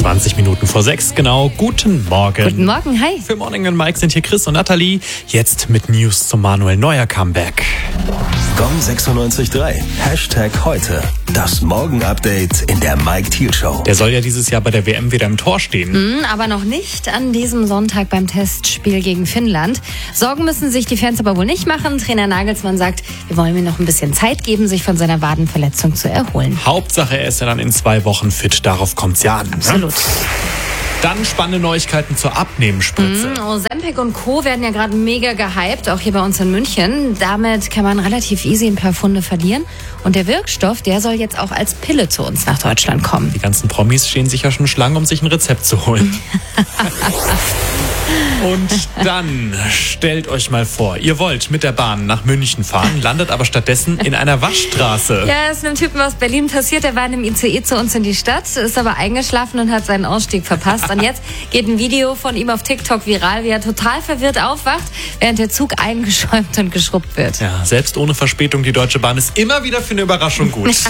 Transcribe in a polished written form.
20 Minuten vor 6, genau. Guten Morgen. Guten Morgen, hi. Für Morning and Mike sind hier Chris und Nathalie. Jetzt mit News zum Manuel Neuer Comeback. Gong 96.3. #heute. Das Morgen-Update in der Mike Thiel Show. Der soll ja dieses Jahr bei der WM wieder im Tor stehen. Aber noch nicht an diesem Sonntag beim Testspiel gegen Finnland. Sorgen müssen sich die Fans aber wohl nicht machen. Trainer Nagelsmann sagt, wir wollen ihm noch ein bisschen Zeit geben, sich von seiner Wadenverletzung zu erholen. Hauptsache, er ist ja dann in 2 Wochen fit. Darauf kommt's ja an. Absolut. Dann spannende Neuigkeiten zur Abnehmspritze. Ozempic und Co. werden ja gerade mega gehypt, auch hier bei uns in München. Damit kann man relativ easy ein paar Pfunde verlieren. Und der Wirkstoff, der soll jetzt auch als Pille zu uns nach Deutschland kommen. Die ganzen Promis stehen sich ja schon Schlange, um sich ein Rezept zu holen. Und dann stellt euch mal vor, ihr wollt mit der Bahn nach München fahren, landet aber stattdessen in einer Waschstraße. Ja, ist einem Typen aus Berlin passiert. Der war in einem ICE zu uns in die Stadt, ist aber eingeschlafen und hat seinen Ausstieg verpasst. Und jetzt geht ein Video von ihm auf TikTok viral, wie er total verwirrt aufwacht, während der Zug eingeschäumt und geschrubbt wird. Ja, selbst ohne Verspätung, die Deutsche Bahn ist immer wieder für eine Überraschung gut.